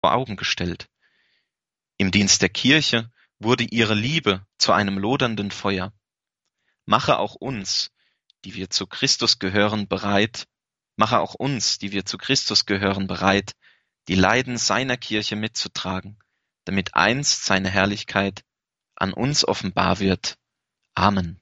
vor Augen gestellt. Im Dienst der Kirche wurde ihre Liebe zu einem lodernden Feuer. Mache auch uns, die wir zu Christus gehören, bereit, die Leiden seiner Kirche mitzutragen, damit einst seine Herrlichkeit an uns offenbar wird. Amen.